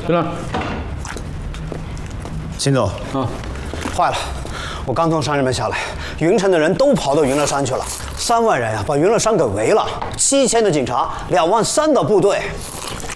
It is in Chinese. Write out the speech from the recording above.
队长。 秦总， 坏了，我刚从山上面下来，云城的人都跑到云乐山去了，3万人呀，把云乐山给围了，7000的警察，2万3的部队。